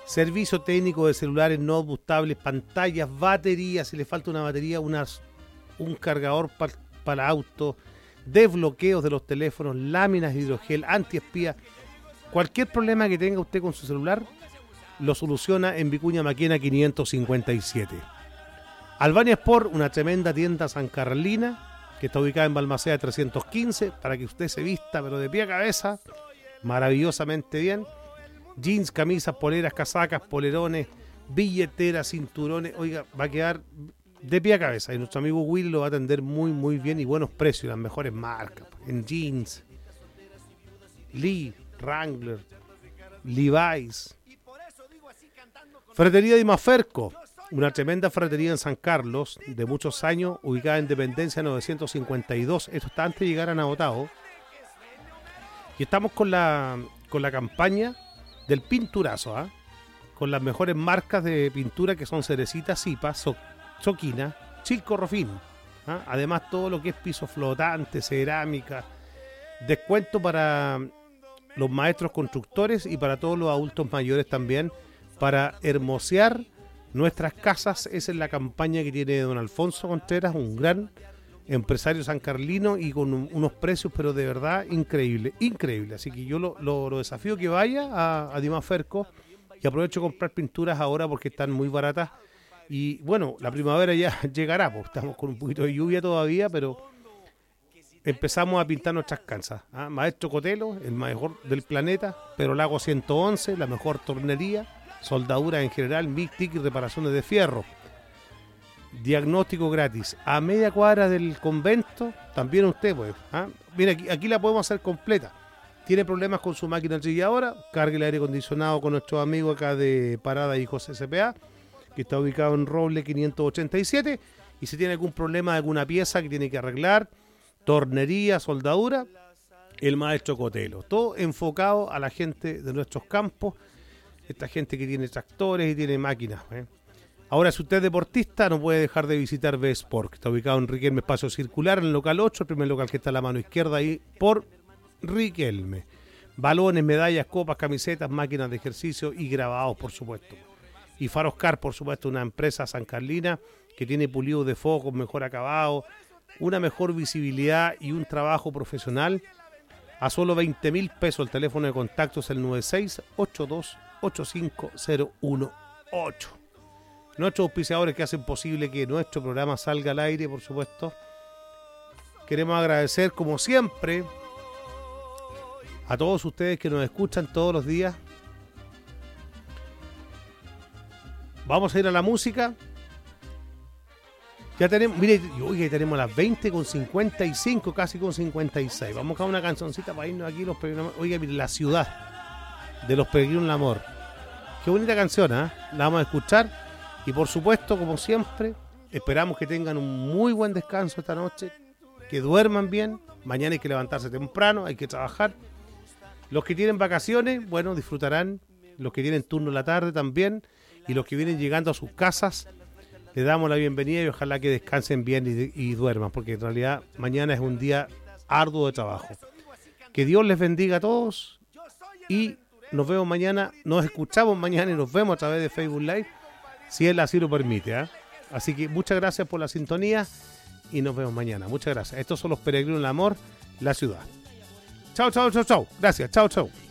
Servicio técnico de celulares, notebooks, tablets, pantallas, baterías, si le falta una batería, un cargador para auto, desbloqueos de los teléfonos, láminas de hidrogel, antiespía. Cualquier problema que tenga usted con su celular, lo soluciona en Vicuña Maquena 557. Albania Sport, una tremenda tienda sancarlina, que está ubicada en Balmaceda 315, para que usted se vista, pero de pie a cabeza, maravillosamente bien. Jeans, camisas, poleras, casacas, polerones, billeteras, cinturones. Oiga, va a quedar de pie a cabeza. Y nuestro amigo Will lo va a atender muy, muy bien y buenos precios, las mejores marcas. En jeans, Lee, Wrangler, Levi's. Ferretería de Maferco, una tremenda ferretería en San Carlos, de muchos años, ubicada en Dependencia 952. Esto está antes de llegar a Nabotao. Y estamos con la campaña del pinturazo, con las mejores marcas de pintura que son Cerecita, Zipa, Soquina, Chico Rofín. Además todo lo que es piso flotante, cerámica, descuento para los maestros constructores y para todos los adultos mayores también, para hermosear nuestras casas. Esa es la campaña que tiene don Alfonso Contreras, un gran empresario sancarlino y con unos precios pero de verdad increíble. Así que yo lo desafío que vaya a Dimaferco y aprovecho de comprar pinturas ahora porque están muy baratas. Y bueno, la primavera ya llegará, pues estamos con un poquito de lluvia todavía, pero empezamos a pintar nuestras casas. Maestro Cotelo, el mejor del planeta, pero Lago 111, la mejor tornería, soldadura en general, MIG-TIC y reparaciones de fierro. Diagnóstico gratis. A media cuadra del convento, también usted, pues. Mira, aquí la podemos hacer completa. Tiene problemas con su máquina trilladora, cargue el aire acondicionado con nuestros amigos acá de Parada Hijos SPA, que está ubicado en Roble 587. Y si tiene algún problema de alguna pieza que tiene que arreglar, tornería, soldadura, el maestro Cotelo. Todo enfocado a la gente de nuestros campos, esta gente que tiene tractores y tiene máquinas. Ahora, si usted es deportista, no puede dejar de visitar B-Sport, que está ubicado en Riquelme Espacio Circular, en el local 8, el primer local que está a la mano izquierda ahí por Riquelme. Balones, medallas, copas, camisetas, máquinas de ejercicio y grabados, por supuesto. Y Faroscar, por supuesto, una empresa sancarlina que tiene pulido de focos, mejor acabado, una mejor visibilidad y un trabajo profesional a solo 20.000 pesos. El teléfono de contacto es el 9682850118. Nuestros auspiciadores que hacen posible que nuestro programa salga al aire, por supuesto. Queremos agradecer, como siempre, a todos ustedes que nos escuchan todos los días. Vamos a ir a la música. Ya tenemos, mire, oiga, tenemos las 20:55, casi con 56. Vamos a una cancioncita para irnos aquí los peregrinos. Oiga, mire, La Ciudad de los Peregrinos del Amor. Qué bonita canción, La vamos a escuchar. Y por supuesto, como siempre, esperamos que tengan un muy buen descanso esta noche, que duerman bien. Mañana hay que levantarse temprano, hay que trabajar. Los que tienen vacaciones, bueno, disfrutarán. Los que tienen turno en la tarde también. Y los que vienen llegando a sus casas, les damos la bienvenida y ojalá que descansen bien y duerman, porque en realidad mañana es un día arduo de trabajo. Que Dios les bendiga a todos y nos vemos mañana, nos escuchamos mañana y nos vemos a través de Facebook Live, si Él así lo permite. Así que muchas gracias por la sintonía y nos vemos mañana. Muchas gracias. Estos son los Peregrinos del Amor, La Ciudad. Chao, chao, chao, chao. Gracias, chao, chao.